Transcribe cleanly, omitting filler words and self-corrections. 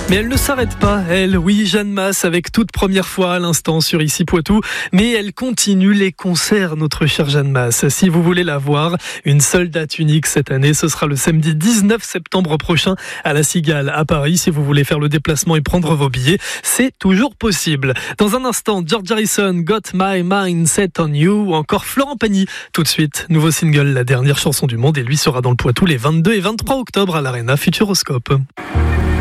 Mais elle ne s'arrête pas, elle, oui, Jeanne Masse, avec toute première fois à l'instant sur Ici Poitou, mais elle continue les concerts, notre chère Jeanne Masse. Si vous voulez la voir, une seule date unique cette année, ce sera le samedi 19 septembre prochain à la Cigale à Paris. Si vous voulez faire le déplacement et prendre vos billets, c'est toujours possible. Dans un instant, George Harrison, Got My Mind Set On You, ou encore Florent Pagny. Tout de suite, nouveau single, la dernière chanson du monde, et lui sera dans le Poitou les 22 et 23 octobre à l'Arena Futuroscope.